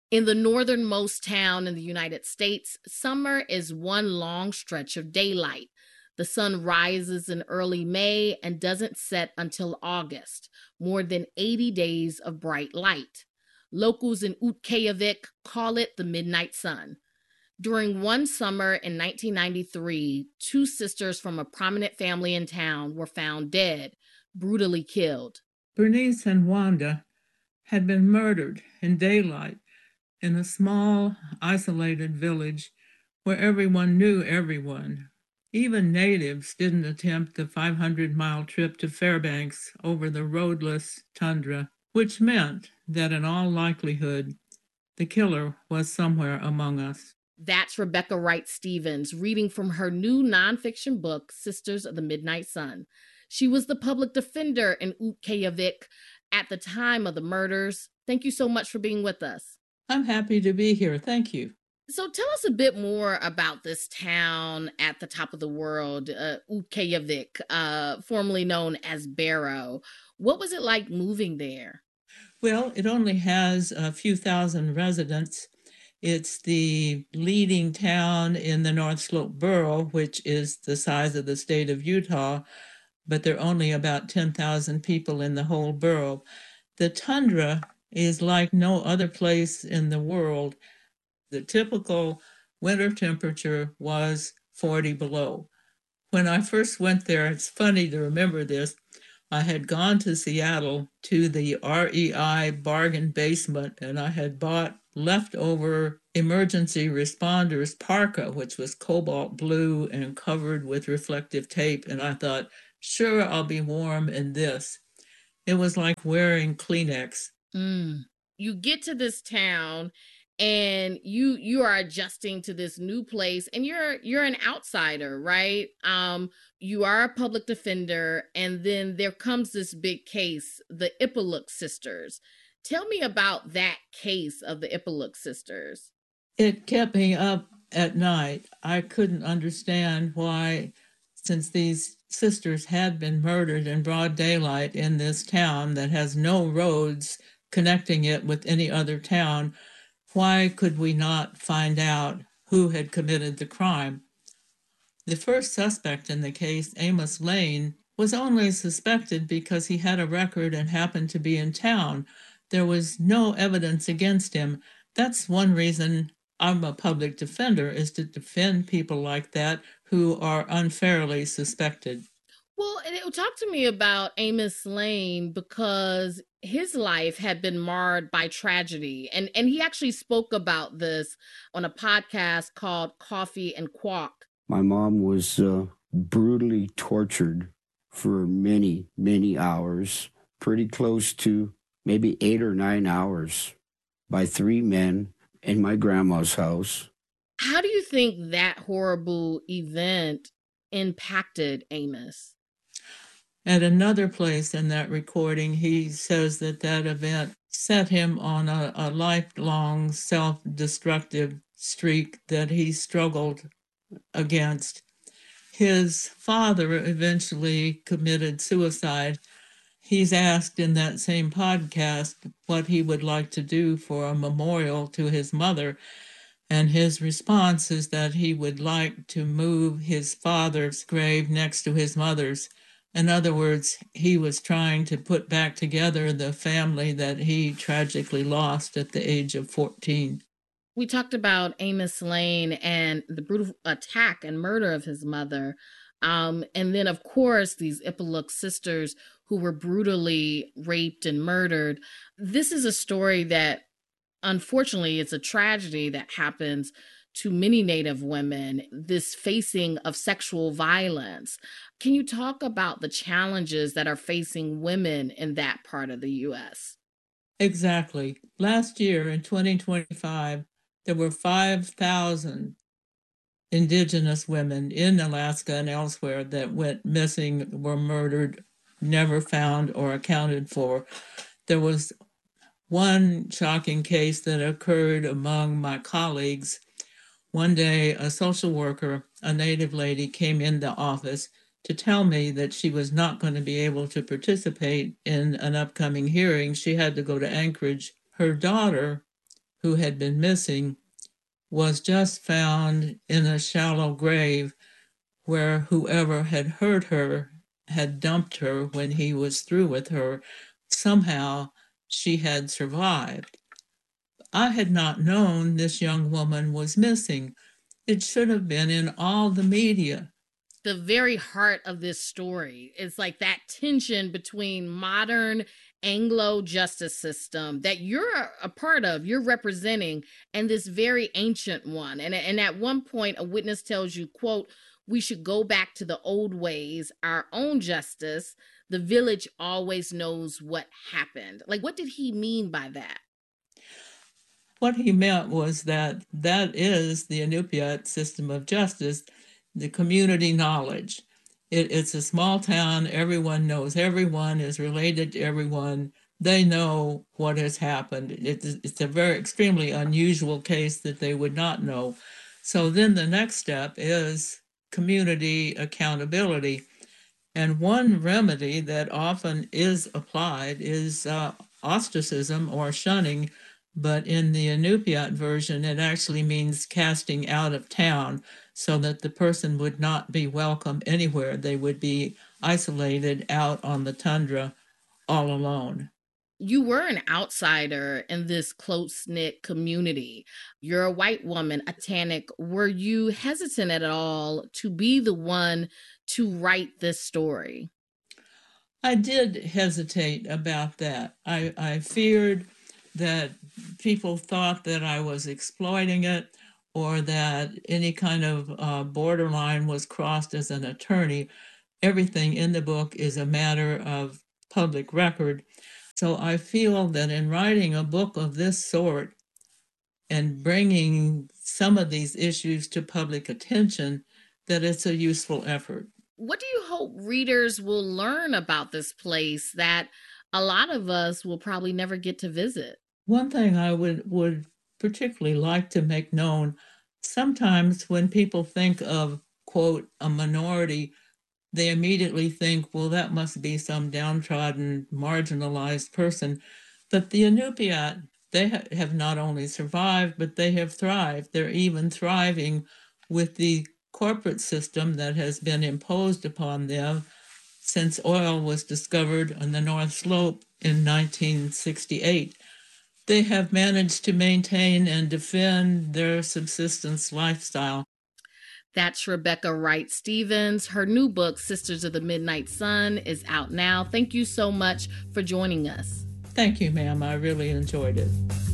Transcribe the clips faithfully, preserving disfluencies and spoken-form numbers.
In the northernmost town in the United States, summer is one long stretch of daylight. The sun rises in early May and doesn't set until August, more than eighty days of bright light. Locals in Utqiagvik call it the midnight sun. During one summer in nineteen ninety-three, two sisters from a prominent family in town were found dead, brutally killed. Bernice and Wanda had been murdered in daylight in a small, isolated village where everyone knew everyone. Even natives didn't attempt the five hundred mile trip to Fairbanks over the roadless tundra, which meant that in all likelihood, the killer was somewhere among us. That's Rebecca Wright Stevens reading from her new nonfiction book, Sisters of the Midnight Sun. She was the public defender in Utqiagvik at the time of the murders. Thank you so much for being with us. I'm happy to be here. Thank you. So tell us a bit more about this town at the top of the world, uh, Utqiagvik, uh, formerly known as Barrow. What was it like moving there? Well, it only has a few thousand residents. It's the leading town in the North Slope Borough, which is the size of the state of Utah, but there are only about ten thousand people in the whole borough. The tundra is like no other place in the world. The typical winter temperature was forty below. When I first went there, it's funny to remember this, I had gone to Seattle to the R E I bargain basement, and I had bought leftover emergency responders parka, which was cobalt blue and covered with reflective tape. And I thought, sure, I'll be warm in this. It was like wearing Kleenex. Mm. You get to this town and you you are adjusting to this new place, and you're you're an outsider, right? Um you are a public defender, and then there comes this big case, the Ipiluk sisters. Tell me about that case of the Ipiluk sisters. It kept me up at night. I couldn't understand why, since these sisters had been murdered in broad daylight in this town that has no roads connecting it with any other town, why could we not find out who had committed the crime? The first suspect in the case, Amos Lane, was only suspected because he had a record and happened to be in town. There was no evidence against him. That's one reason I'm a public defender, is to defend people like that who are unfairly suspected. Well, and it, talk to me about Amos Lane, because his life had been marred by tragedy. And, and he actually spoke about this on a podcast called Coffee and Quack. My mom was uh, brutally tortured for many, many hours, pretty close to maybe eight or nine hours by three men in my grandma's house. How do you think that horrible event impacted Amos? At another place in that recording, he says that that event set him on a, a lifelong self-destructive streak that he struggled against. His father eventually committed suicide. He's asked in that same podcast what he would like to do for a memorial to his mother, and his response is that he would like to move his father's grave next to his mother's. In other words, he was trying to put back together the family that he tragically lost at the age of fourteen. We talked about Amos Lane and the brutal attack and murder of his mother. Um, and then, of course, these Ipiluk sisters who were brutally raped and murdered. This is a story that, unfortunately, it's a tragedy that happens to many Native women, this facing of sexual violence. Can you talk about the challenges that are facing women in that part of the U S? Exactly. Last year in twenty twenty-five, there were five thousand Indigenous women in Alaska and elsewhere that went missing, were murdered, never found or accounted for. There was one shocking case that occurred among my colleagues. One day, a social worker, a Native lady, came in the office to tell me that she was not going to be able to participate in an upcoming hearing. She had to go to Anchorage. Her daughter who had been missing was just found in a shallow grave where whoever had hurt her had dumped her when he was through with her. Somehow she had survived. I had not known this young woman was missing. It should have been in all the media. The very heart of this story is like that tension between modern Anglo justice system that you're a part of, you're representing, and this very ancient one. And, and at one point, a witness tells you, quote, "We should go back to the old ways, our own justice. The village always knows what happened." Like, what did he mean by that? What he meant was that that is the Inupiat system of justice, the community knowledge. It, it's a small town. Everyone knows everyone, is related to everyone. They know what has happened. It, it's a very extremely unusual case that they would not know. So then the next step is community accountability. And one remedy that often is applied is uh, ostracism or shunning. But in the Inupiat version, it actually means casting out of town, so that the person would not be welcome anywhere. They would be isolated out on the tundra all alone. You were an outsider in this close-knit community. You're a white woman, a Tannic. Were you hesitant at all to be the one to write this story? I did hesitate about that. I, I feared that people thought that I was exploiting it, or that any kind of uh, borderline was crossed as an attorney. Everything in the book is a matter of public record. So I feel that in writing a book of this sort and bringing some of these issues to public attention, that it's a useful effort. What do you hope readers will learn about this place that a lot of us will probably never get to visit? One thing I would, would particularly like to make known, sometimes when people think of, quote, a minority, they immediately think, well, that must be some downtrodden, marginalized person. But the Inupiat, they ha- have not only survived, but they have thrived. They're even thriving with the corporate system that has been imposed upon them since oil was discovered on the North Slope in nineteen sixty-eight. They have managed to maintain and defend their subsistence lifestyle. That's Rebecca Wright Stevens. Her new book, Sisters of the Midnight Sun, is out now. Thank you so much for joining us. Thank you, ma'am. I really enjoyed it.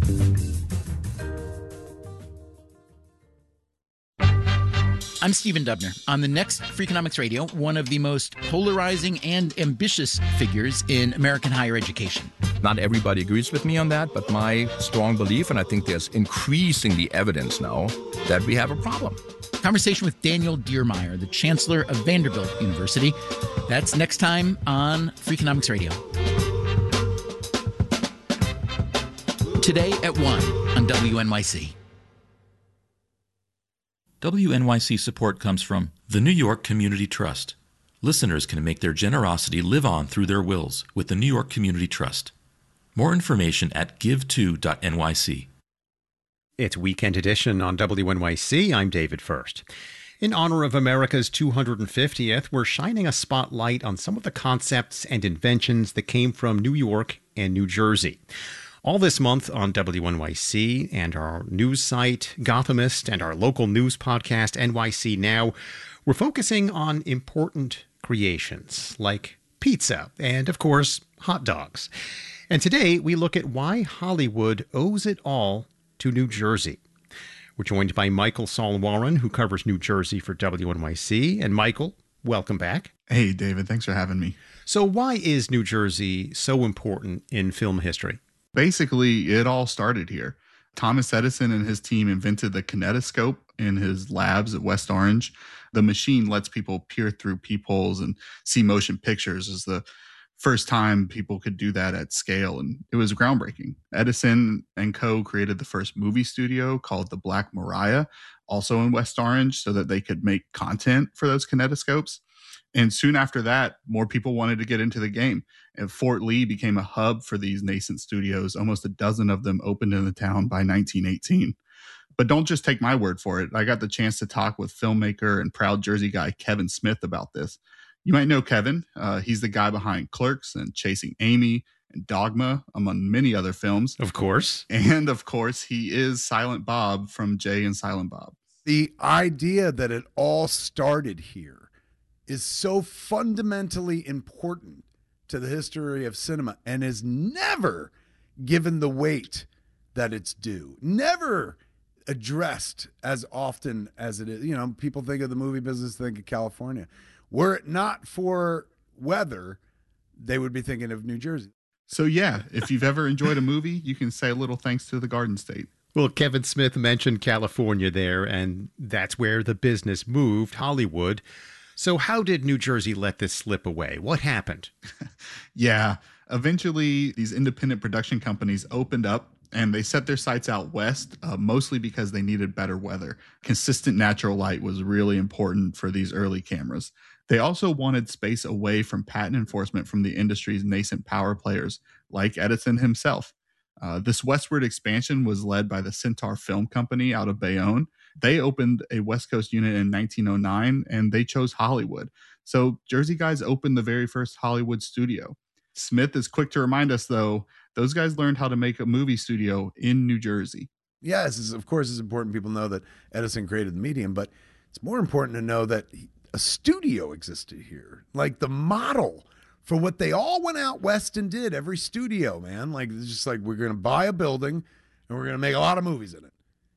I'm Stephen Dubner. On the next Freakonomics Radio, one of the most polarizing and ambitious figures in American higher education. Not everybody agrees with me on that, but my strong belief, and I think there's increasingly evidence now, that we have a problem. Conversation with Daniel Diermeier, the Chancellor of Vanderbilt University. That's next time on Freakonomics Radio. Today at one on W N Y C. W N Y C support comes from the New York Community Trust. Listeners can make their generosity live on through their wills with the New York Community Trust. More information at give to dot N Y C. It's Weekend Edition on W N Y C. I'm David First. In honor of America's two hundred fiftieth, we're shining a spotlight on some of the concepts and inventions that came from New York and New Jersey. All this month on W N Y C and our news site, Gothamist, and our local news podcast, N Y C Now, we're focusing on important creations like pizza and, of course, hot dogs. And today we look at why Hollywood owes it all to New Jersey. We're joined by Michael Saul-Warren, who covers New Jersey for W N Y C. And Michael, welcome back. Hey, David. Thanks for having me. So why is New Jersey so important in film history? Basically, it all started here. Thomas Edison and his team invented the kinetoscope in his labs at West Orange. The machine lets people peer through peepholes and see motion pictures. Is the first time people could do that at scale, and it was groundbreaking. Edison and co. created the first movie studio called the Black Maria, also in West Orange, so that they could make content for those kinetoscopes. And soon after that, more people wanted to get into the game. And Fort Lee became a hub for these nascent studios. Almost a dozen of them opened in the town by nineteen eighteen. But don't just take my word for it. I got the chance to talk with filmmaker and proud Jersey guy Kevin Smith about this. You might know Kevin. Uh, he's the guy behind Clerks and Chasing Amy and Dogma, among many other films. Of course. And of course, he is Silent Bob from Jay and Silent Bob. The idea that it all started here is so fundamentally important to the history of cinema and is never given the weight that it's due. Never addressed as often as it is. You know, people think of the movie business, think of California. Were it not for weather, they would be thinking of New Jersey. So yeah, if you've ever enjoyed a movie, you can say a little thanks to the Garden State. Well, Kevin Smith mentioned California there, and that's where the business moved, Hollywood. So how did New Jersey let this slip away? What happened? Yeah, eventually these independent production companies opened up and they set their sights out west, uh, mostly because they needed better weather. Consistent natural light was really important for these early cameras. They also wanted space away from patent enforcement from the industry's nascent power players, like Edison himself. Uh, this westward expansion was led by the Centaur Film Company out of Bayonne. They opened a West Coast unit in nineteen oh nine, and they chose Hollywood. So Jersey guys opened the very first Hollywood studio. Smith is quick to remind us, though, those guys learned how to make a movie studio in New Jersey. Yes, it's, of course, it's important people know that Edison created the medium, but it's more important to know that a studio existed here. Like the model for what they all went out west and did, every studio, man. Like, it's just like, we're going to buy a building and we're going to make a lot of movies in it,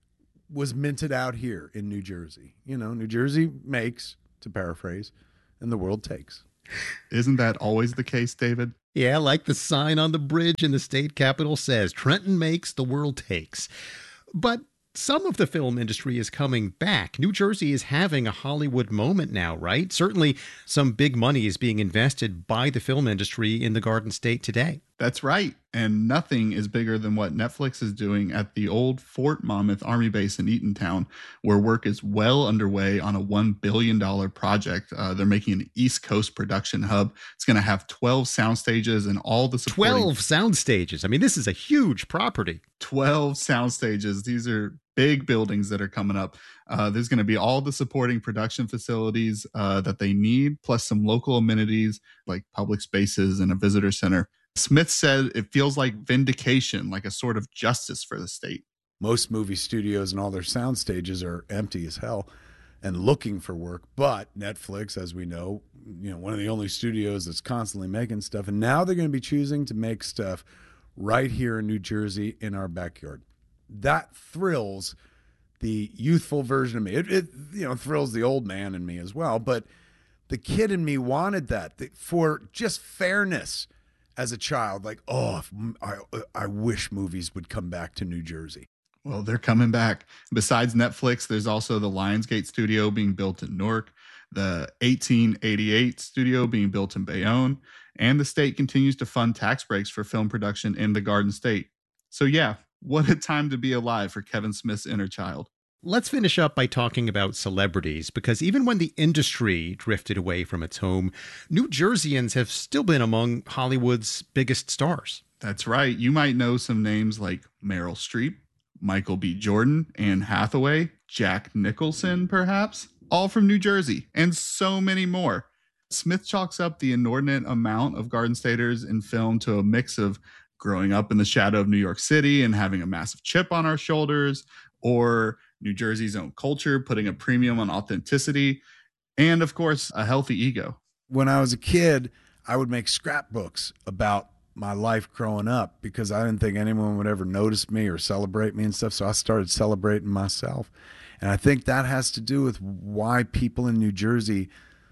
was minted out here in New Jersey. You know, New Jersey makes, to paraphrase, and the world takes. Isn't that always the case, David? Yeah, like the sign on the bridge in the state capitol says, Trenton makes, the world takes. But some of the film industry is coming back. New Jersey is having a Hollywood moment now, right? Certainly some big money is being invested by the film industry in the Garden State today. That's right. And nothing is bigger than what Netflix is doing at the old Fort Monmouth Army Base in Eatontown, where work is well underway on a one billion dollars project. Uh, they're making an East Coast production hub. It's going to have twelve sound stages and all the supporting... twelve sound stages. I mean, this is a huge property. twelve sound stages. These are big buildings that are coming up. Uh, there's going to be all the supporting production facilities uh, that they need, plus some local amenities like public spaces and a visitor center. Smith said it feels like vindication, like a sort of justice for the state. Most movie studios and all their sound stages are empty as hell and looking for work. But Netflix, as we know, you know, one of the only studios that's constantly making stuff. And now they're going to be choosing to make stuff right here in New Jersey in our backyard. That thrills the youthful version of me. It, it you know, thrills the old man in me as well. But the kid in me wanted that for just fairness. As a child, like, oh, if, I, I wish movies would come back to New Jersey. Well, they're coming back. Besides Netflix, there's also the Lionsgate studio being built in Newark, the eighteen eighty-eight studio being built in Bayonne, and the state continues to fund tax breaks for film production in the Garden State. So yeah, what a time to be alive for Kevin Smith's inner child. Let's finish up by talking about celebrities, because even when the industry drifted away from its home, New Jerseyans have still been among Hollywood's biggest stars. That's right. You might know some names like Meryl Streep, Michael B. Jordan, Anne Hathaway, Jack Nicholson, perhaps, all from New Jersey, and so many more. Smith chalks up the inordinate amount of Garden Staters in film to a mix of growing up in the shadow of New York City and having a massive chip on our shoulders, or New Jersey's own culture, putting a premium on authenticity, and of course, a healthy ego. When I was a kid, I would make scrapbooks about my life growing up because I didn't think anyone would ever notice me or celebrate me and stuff. So I started celebrating myself. And I think that has to do with why people in New Jersey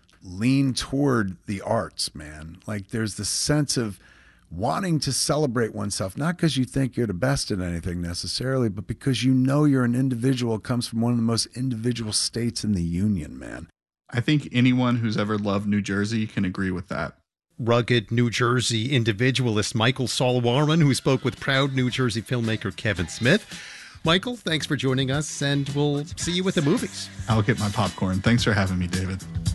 lean toward the arts, man. Like there's this sense of wanting to celebrate oneself, not because you think you're the best at anything necessarily, but because you know you're an individual, comes from one of the most individual states in the union, man. I think anyone who's ever loved New Jersey can agree with that. Rugged New Jersey individualist Michael Saul-Warman, who spoke with proud New Jersey filmmaker Kevin Smith. Michael, thanks for joining us, and we'll see you at the movies. I'll get my popcorn. Thanks for having me, David.